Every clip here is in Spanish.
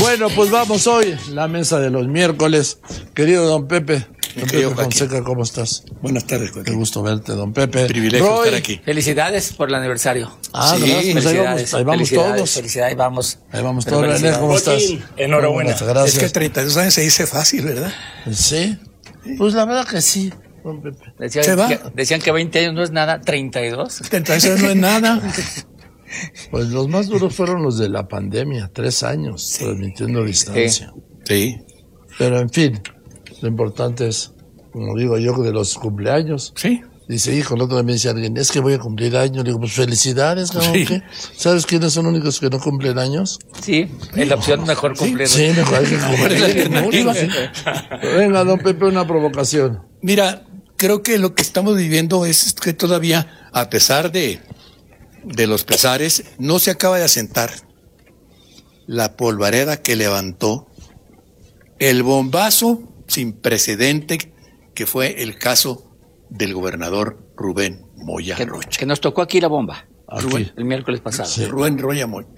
Bueno, pues vamos hoy, la mesa de los miércoles. Querido don Pepe. Don Pepe Fonseca, ¿cómo estás? Buenas tardes, Joaquín. Qué gusto verte, don Pepe. Privilegio estar aquí. Felicidades por el aniversario. Ah, sí, gracias. Felicidades. Ahí vamos todos. Felicidades, ahí vamos. Ahí vamos todos. René, ¿cómo estás? Enhorabuena. Gracias. Es que 32 años se dice fácil, ¿verdad? Sí. Pues la verdad que sí, don Pepe. Decían que 20 años no es nada, 32. 32 no es nada. Pues los más duros fueron los de la pandemia, 3 años, transmitiendo a distancia. Sí. Pero en fin, lo importante es, como digo yo, de los cumpleaños. Sí. Dice, hijo, el otro día me dice alguien, es que voy a cumplir años. Le digo, pues felicidades, cabrón. Sí. ¿Qué? ¿Sabes quiénes son los únicos que no cumplen años? Sí, es la opción mejor cumplir. Sí, mejor hay que cumplir. Venga, don Pepe, una provocación. Mira, creo que lo que estamos viviendo es que todavía, a pesar de los pesares, no se acaba de asentar la polvareda que levantó el bombazo sin precedente que fue el caso del gobernador Rubén Moya Rocha. Que nos tocó aquí la bomba, Aquí. el miércoles pasado. Sí. Rubén Roya Moya.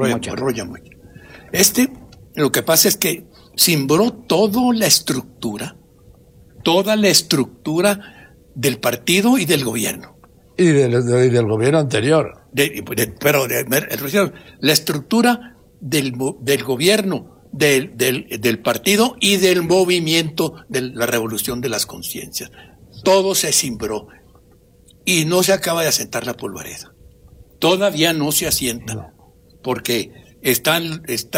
Lo que pasa es que cimbró toda la estructura del partido y del gobierno. Y del gobierno anterior. La estructura del gobierno, del partido y del movimiento de la revolución de las conciencias. Todo se cimbró y no se acaba de asentar la polvareda. Todavía no se asienta, porque están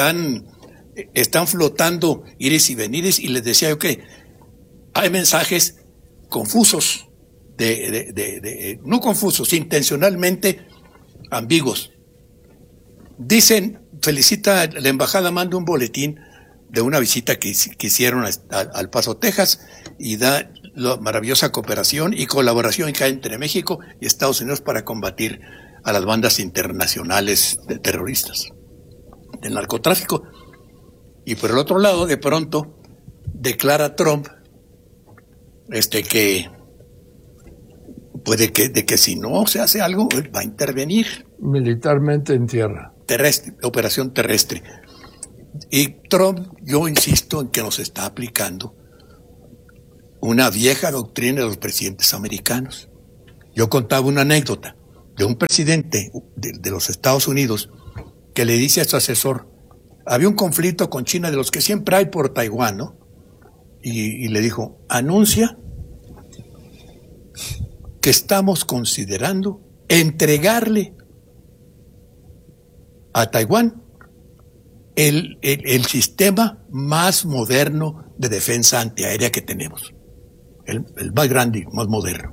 flotando ires y venires, y les decía yo que hay mensajes confusos, no confusos, intencionalmente ambiguos. Dicen, felicita, la embajada manda un boletín de una visita que hicieron al Paso, Texas, y da la maravillosa cooperación y colaboración que hay entre México y Estados Unidos para combatir a las bandas internacionales de terroristas, del narcotráfico. Y por el otro lado, de pronto, declara Trump que puede que si no se hace algo, él va a intervenir Militarmente en tierra. Terrestre, operación terrestre. Y Trump, yo insisto en que nos está aplicando una vieja doctrina de los presidentes americanos. Yo contaba una anécdota de un presidente de los Estados Unidos que le dice a su asesor, había un conflicto con China de los que siempre hay por Taiwán, ¿no? Y le dijo, anuncia que estamos considerando entregarle a Taiwán el sistema más moderno de defensa antiaérea que tenemos. El más grande y más moderno.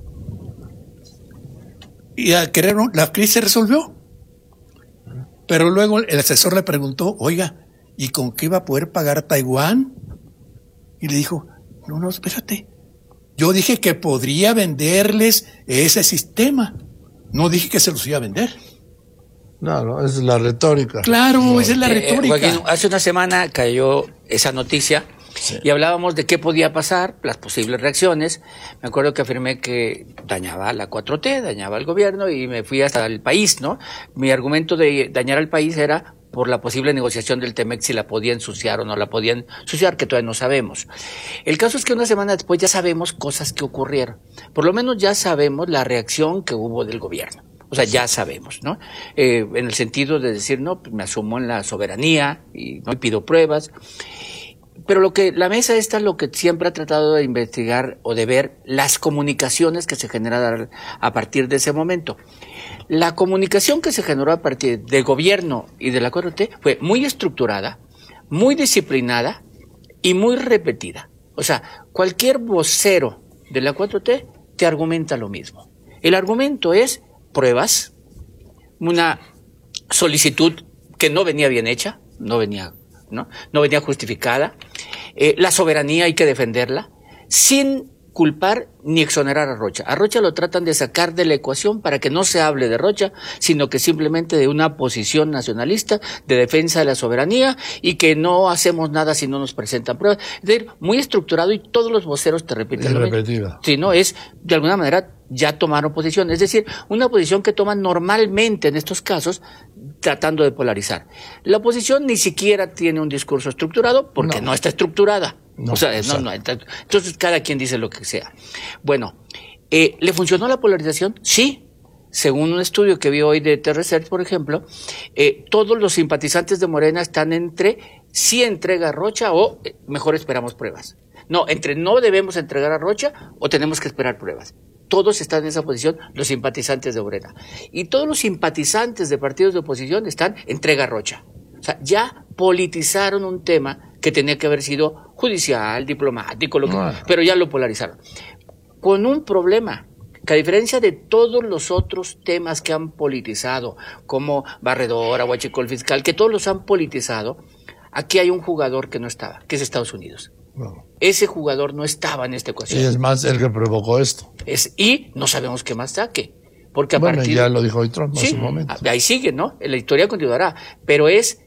Y al quererlo, la crisis se resolvió. Pero luego el asesor le preguntó, oiga, ¿y con qué iba a poder pagar Taiwán? Y le dijo, no, espérate. Yo dije que podría venderles ese sistema. No dije que se los iba a vender. No, esa es la retórica. Claro, esa es la retórica. Joaquín, hace una semana cayó esa noticia. Sí. Y hablábamos de qué podía pasar, las posibles reacciones. Me acuerdo que afirmé que dañaba la 4T, dañaba al gobierno, y me fui hasta el país, ¿no? Mi argumento de dañar al país era por la posible negociación del TEMEC, si la podía ensuciar o no la podían ensuciar, que todavía no sabemos. El caso es que una semana después ya sabemos cosas que ocurrieron. Por lo menos ya sabemos la reacción que hubo del gobierno. O sea, ya sabemos, ¿no? En el sentido de decir, no, pues me asumo en la soberanía y no pido pruebas. Pero la mesa esta lo que siempre ha tratado de investigar o de ver las comunicaciones que se generan a partir de ese momento. La comunicación que se generó a partir del gobierno y de la 4T fue muy estructurada, muy disciplinada y muy repetida. O sea, cualquier vocero de la 4T te argumenta lo mismo. El argumento es pruebas, una solicitud que no venía bien hecha, no venía justificada, la soberanía hay que defenderla, sin culpar ni exonerar a Rocha. A Rocha lo tratan de sacar de la ecuación para que no se hable de Rocha, sino que simplemente de una posición nacionalista de defensa de la soberanía y que no hacemos nada si no nos presentan pruebas. Es decir, muy estructurado y todos los voceros te repiten lo mismo. Si no, es de alguna manera ya tomaron posición. Es decir, una posición que toman normalmente en estos casos tratando de polarizar. La oposición ni siquiera tiene un discurso estructurado porque no está estructurada. No, o sea, entonces cada quien dice lo que sea. Bueno, ¿le funcionó la polarización? Sí. Según un estudio que vi hoy de T-Research, por ejemplo, todos los simpatizantes de Morena están entre sí entrega a Rocha o mejor esperamos pruebas. No, entre no debemos entregar a Rocha o tenemos que esperar pruebas. Todos están en esa posición, los simpatizantes de Morena. Y todos los simpatizantes de partidos de oposición están entrega a Rocha. O sea, ya politizaron un tema que tenía que haber sido judicial, diplomático, pero ya lo polarizaron. Con un problema, que a diferencia de todos los otros temas que han politizado, como Barredora, Huachicol Fiscal, que todos los han politizado, aquí hay un jugador que no estaba, que es Estados Unidos. No. Ese jugador no estaba en esta ecuación. Y es más el que provocó esto. Y no sabemos qué más saque. Porque ya lo dijo hoy Trump en su momento. Ahí sigue, ¿no? La historia continuará. Pero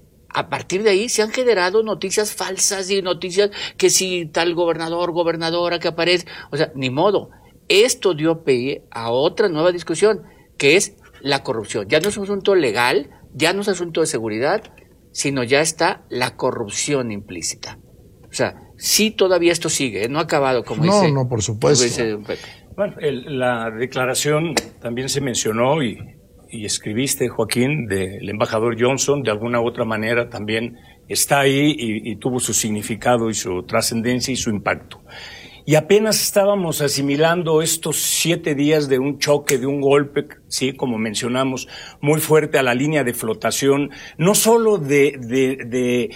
a partir de ahí se han generado noticias falsas y noticias que si tal gobernador, gobernadora que aparece. O sea, ni modo. Esto dio pie a otra nueva discusión, que es la corrupción. Ya no es un asunto legal, ya no es asunto de seguridad, sino ya está la corrupción implícita. O sea, sí todavía esto sigue, no ha acabado, como dice. No, por supuesto. Dice don Pepe. Bueno, la declaración también se mencionó y escribiste, Joaquín, del embajador Johnson, de alguna u otra manera también está ahí y tuvo su significado y su trascendencia y su impacto. Y apenas estábamos asimilando estos 7 días de un choque, de un golpe, sí, como mencionamos, muy fuerte a la línea de flotación, no solo de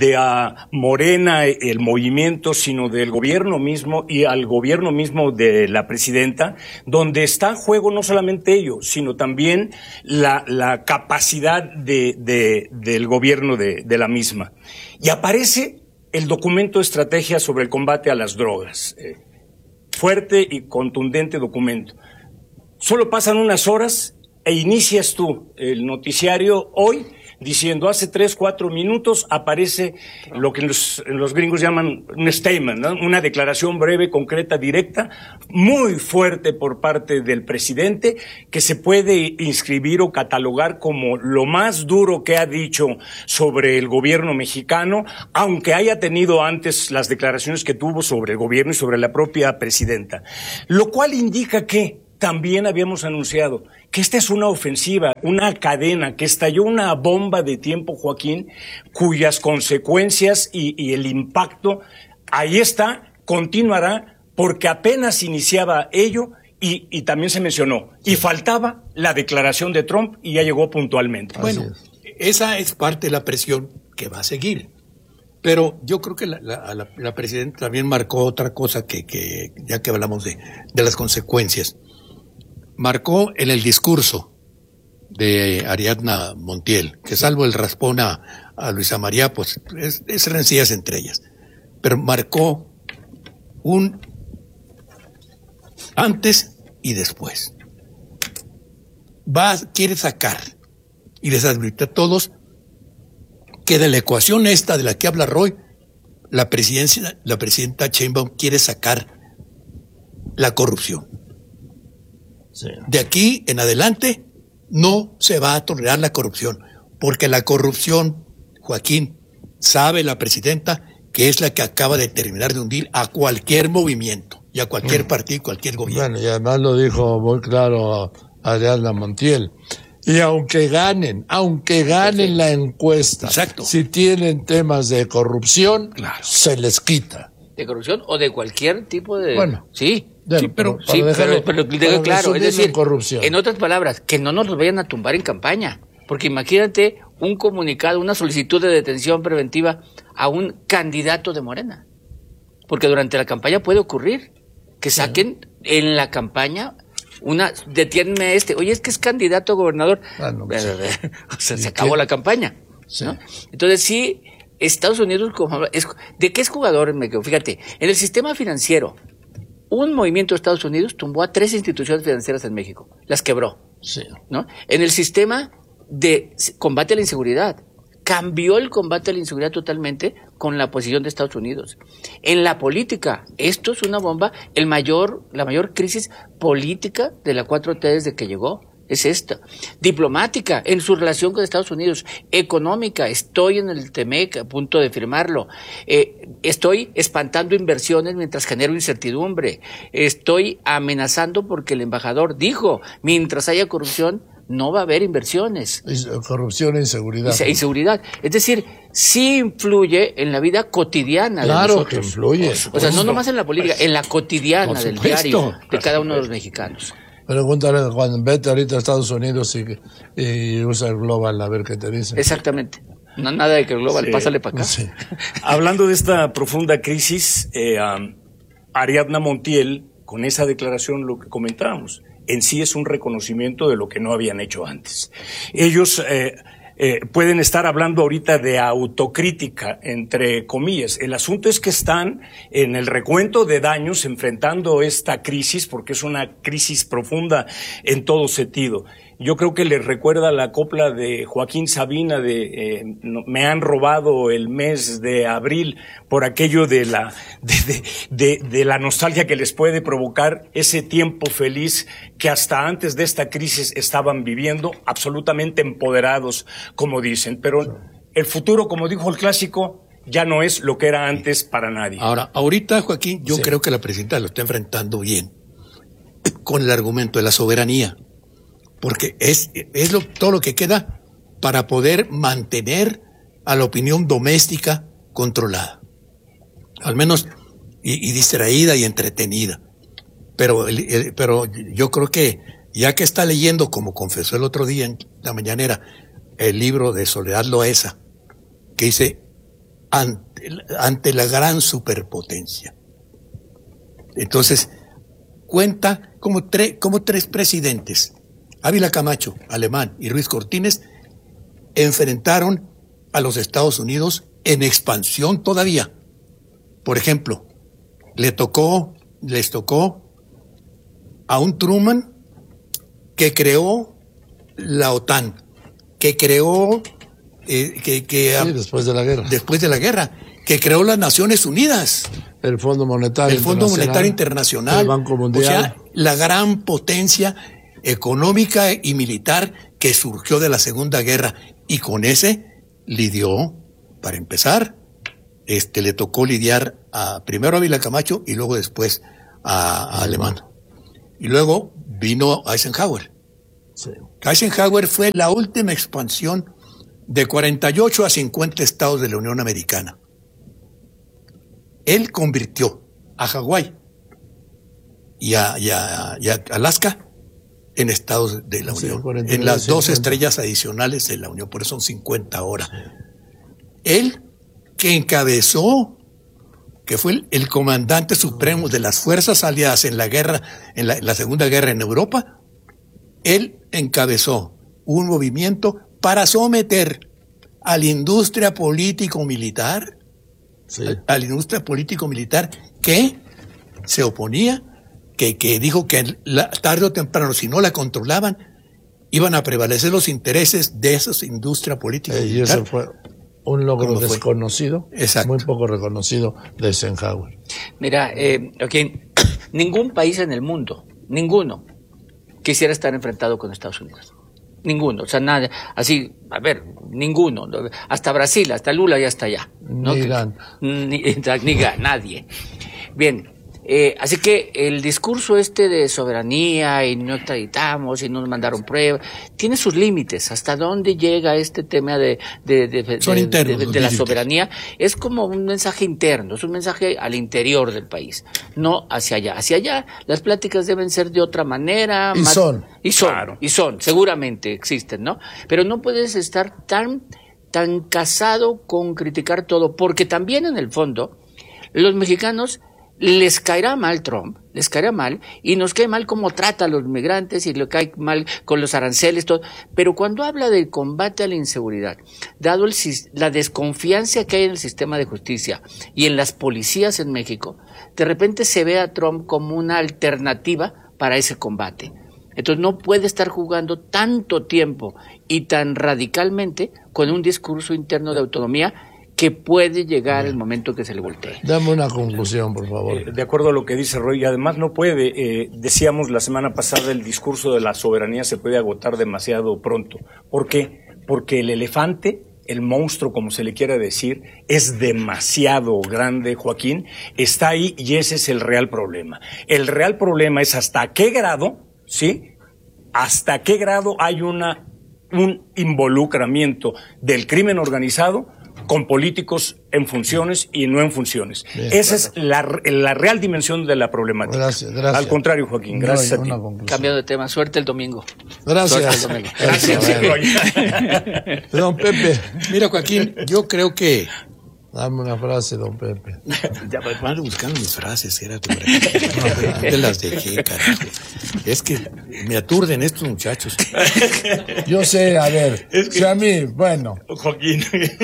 Morena, el movimiento, sino del gobierno mismo y al gobierno mismo de la presidenta, donde está en juego no solamente ello, sino también la capacidad del gobierno de la misma. Y aparece el documento Estrategia sobre el combate a las drogas. Fuerte y contundente documento. Solo pasan unas horas e inicias tú el noticiario hoy diciendo hace 3-4 minutos aparece lo que los gringos llaman un statement, ¿no? Una declaración breve, concreta, directa, muy fuerte por parte del presidente, que se puede inscribir o catalogar como lo más duro que ha dicho sobre el gobierno mexicano, aunque haya tenido antes las declaraciones que tuvo sobre el gobierno y sobre la propia presidenta. Lo cual indica que también habíamos anunciado que esta es una ofensiva, una cadena, que estalló una bomba de tiempo, Joaquín, cuyas consecuencias y el impacto, ahí está, continuará, porque apenas iniciaba ello y también se mencionó, y faltaba la declaración de Trump y ya llegó puntualmente. Bueno, esa es parte de la presión que va a seguir. Pero yo creo que la presidenta también marcó otra cosa que ya que hablamos de las consecuencias. Marcó en el discurso de Ariadna Montiel, que salvo el raspón a Luisa María, pues es rencillas entre ellas, pero marcó un antes y después. Quiere sacar y les advirtió a todos que de la ecuación esta de la que habla Roy, la presidenta Sheinbaum quiere sacar la corrupción. Sí. De aquí en adelante no se va a tolerar la corrupción, porque la corrupción, Joaquín, sabe la presidenta que es la que acaba de terminar de hundir a cualquier movimiento y a cualquier partido y cualquier gobierno. Bueno, y además lo dijo muy claro Ariadna Montiel. Y aunque ganen la encuesta, exacto, si tienen temas de corrupción, claro, se les quita. ¿De corrupción o de cualquier tipo de...? Bueno, sí. Pero claro, es decir, corrupción. En otras palabras, que no nos los vayan a tumbar en campaña. Porque imagínate un comunicado, una solicitud de detención preventiva a un candidato de Morena. Porque durante la campaña puede ocurrir que saquen en la campaña detiénme oye, es que es candidato a gobernador. O sea, se acabó la campaña, sí, ¿no? Entonces sí, Estados Unidos, ¿de qué es jugador? Fíjate, en el sistema financiero, un movimiento de Estados Unidos tumbó a 3 instituciones financieras en México, las quebró, sí, ¿no? En el sistema de combate a la inseguridad, cambió el combate a la inseguridad totalmente con la posición de Estados Unidos. En la política, esto es una bomba, la mayor crisis política de la 4T desde que llegó. Es esta. Diplomática, en su relación con Estados Unidos. Económica, estoy en el TEMEC a punto de firmarlo. Estoy espantando inversiones mientras genero incertidumbre. Estoy amenazando porque el embajador dijo, mientras haya corrupción, no va a haber inversiones. Corrupción e inseguridad. Inseguridad. Es decir, sí influye en la vida cotidiana de nosotros. Claro que influye. O sea, no nomás en la política, en la cotidiana del diario de cada uno de los mexicanos. Pregúntale cuando vete ahorita a Estados Unidos y usa el Global a ver qué te dice. Exactamente. No, nada de que el Global, pásale para acá. Sí. Hablando de esta profunda crisis, Ariadna Montiel, con esa declaración, lo que comentábamos, en sí es un reconocimiento de lo que no habían hecho antes. Ellos pueden estar hablando ahorita de autocrítica, entre comillas. El asunto es que están en el recuento de daños enfrentando esta crisis, porque es una crisis profunda en todo sentido. Yo creo que les recuerda la copla de Joaquín Sabina de me han robado el mes de abril, por aquello de la nostalgia que les puede provocar ese tiempo feliz que hasta antes de esta crisis estaban viviendo, absolutamente empoderados, como dicen. Pero el futuro, como dijo el clásico, ya no es lo que era antes para nadie. Ahora, ahorita, Joaquín, yo creo que la presidenta lo está enfrentando bien con el argumento de la soberanía. Porque es todo lo que queda para poder mantener a la opinión doméstica controlada. Al menos, y distraída y entretenida. Pero yo creo que, ya que está leyendo, como confesó el otro día en la mañanera, el libro de Soledad Loaesa, que dice, ante la gran superpotencia. Entonces, cuenta como 3 presidentes, Ávila Camacho, Alemán, y Ruiz Cortines, enfrentaron a los Estados Unidos en expansión todavía. Por ejemplo, les tocó a un Truman que creó la OTAN, que creó después de la guerra, que creó las Naciones Unidas, el Fondo Monetario Internacional, el Banco Mundial, o sea, la gran potencia económica y militar que surgió de la Segunda Guerra, y con ese lidió, para empezar, le tocó lidiar primero a Ávila Camacho y luego después a Alemán. Y luego vino Eisenhower. Sí. Eisenhower fue la última expansión de 48 a 50 estados de la Unión Americana. Él convirtió a Hawái y a Alaska en estados de la Unión, en las 2 estrellas adicionales de la Unión, por eso son 50 ahora. Sí. Él, que encabezó, que fue el comandante supremo de las fuerzas aliadas en la guerra, en la Segunda Guerra en Europa, él encabezó un movimiento para someter a la industria político-militar, que se oponía, que dijo que tarde o temprano, si no la controlaban, iban a prevalecer los intereses de esa industria política. Y eso fue un logro desconocido, exacto, muy poco reconocido de Eisenhower. Mira, ningún país en el mundo, ninguno, quisiera estar enfrentado con Estados Unidos. Ninguno, o sea, nada, así, ninguno, hasta Brasil, hasta Lula ya está allá. ¿No? Ni Irán. Ni nadie. Bien, así que el discurso de soberanía y no extraditamos y no nos mandaron pruebas, tiene sus límites. ¿Hasta dónde llega este tema de la soberanía? Es como un mensaje interno, es un mensaje al interior del país, no hacia allá. Hacia allá las pláticas deben ser de otra manera. Y son, seguramente existen, ¿no? Pero no puedes estar tan casado con criticar todo, porque también en el fondo los mexicanos les caerá mal Trump, les caerá mal, y nos cae mal cómo trata a los migrantes, y le cae mal con los aranceles, todo. Pero cuando habla del combate a la inseguridad, dado la desconfianza que hay en el sistema de justicia y en las policías en México, de repente se ve a Trump como una alternativa para ese combate. Entonces no puede estar jugando tanto tiempo y tan radicalmente con un discurso interno de autonomía que puede llegar el momento que se le voltee. Dame una conclusión, por favor. De acuerdo a lo que dice Roy, y además no puede, decíamos la semana pasada, el discurso de la soberanía se puede agotar demasiado pronto. ¿Por qué? Porque el elefante, el monstruo, como se le quiera decir, es demasiado grande, Joaquín, está ahí y ese es el real problema. El real problema es hasta qué grado, ¿sí? Hasta qué grado hay un involucramiento del crimen organizado con políticos en funciones y no en funciones. Bien, esa es la real dimensión de la problemática. Gracias. Al contrario, Joaquín, gracias a ti. Cambio de tema, suerte el domingo. Gracias. Gracias. Don Pepe. Mira, Joaquín, yo creo que... Dame una frase, don Pepe. Ya van buscando mis frases, era tu no, te las dejé, carajo. Es que me aturden estos muchachos. Yo sé, a ver, es que, si a mí, bueno. Joaquín.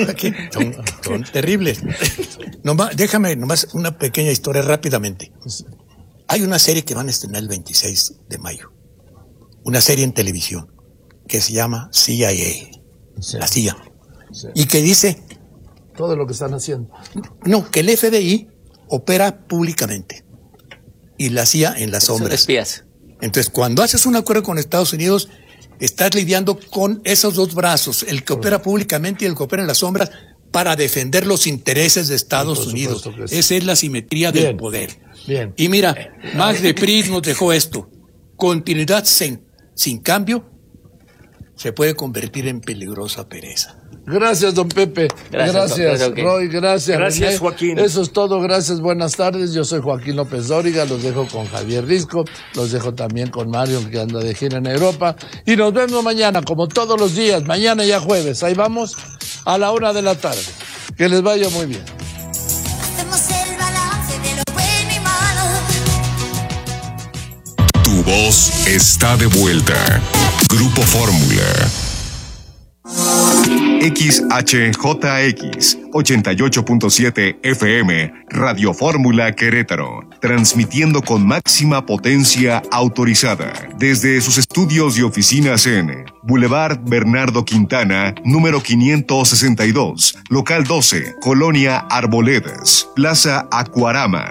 Son terribles. Déjame nomás una pequeña historia rápidamente. Hay una serie que van a estrenar el 26 de mayo. Una serie en televisión que se llama CIA. Sí. La CIA. Sí. Y que dice... todo lo que están haciendo. No, que el FBI opera públicamente y la CIA en las sombras. Son espías. Entonces, cuando haces un acuerdo con Estados Unidos, estás lidiando con esos dos brazos, el que opera públicamente y el que opera en las sombras, para defender los intereses de Estados Unidos. Sí. Esa es la simetría del poder. Bien. Y mira, Max de Pris nos dejó esto. Continuidad sin cambio se puede convertir en peligrosa pereza. Gracias, don Pepe. Gracias Roy. Gracias, René. Joaquín. Eso es todo. Gracias. Buenas tardes. Yo soy Joaquín López Dóriga. Los dejo con Javier Risco. Los dejo también con Mario, que anda de gira en Europa. Y nos vemos mañana, como todos los días. Mañana ya jueves. Ahí vamos a la 1 de la tarde. Que les vaya muy bien. Hacemos el balance de lo bueno y malo. Tu voz está de vuelta. Grupo Fórmula. XHJX 88.7 FM, Radio Fórmula Querétaro, transmitiendo con máxima potencia autorizada desde sus estudios y oficinas en Boulevard Bernardo Quintana, número 562, local 12, Colonia Arboledas, Plaza Acuarama,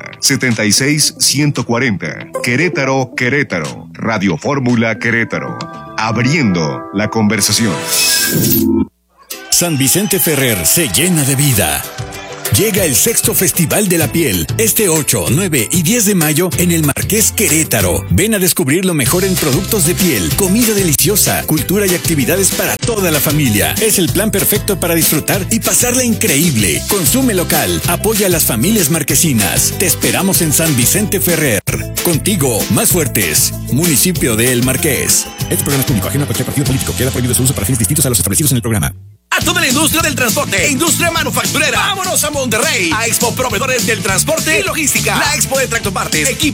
76140, Querétaro, Querétaro, Radio Fórmula Querétaro, abriendo la conversación. San Vicente Ferrer se llena de vida. Llega el 6º Festival de la Piel, este 8, 9 y 10 de mayo en el Marqués Querétaro. Ven a descubrir lo mejor en productos de piel, comida deliciosa, cultura y actividades para toda la familia. Es el plan perfecto para disfrutar y pasarla increíble. Consume local, apoya a las familias marquesinas. Te esperamos en San Vicente Ferrer. Contigo, más fuertes. Municipio de El Marqués. Este programa es público, ajeno a cualquier partido político. Queda prohibido su uso para fines distintos a los establecidos en el programa. A toda la industria del transporte e industria manufacturera. Vámonos a Monterrey, a Expo Proveedores del Transporte y Logística. La Expo de Tractopartes, equipo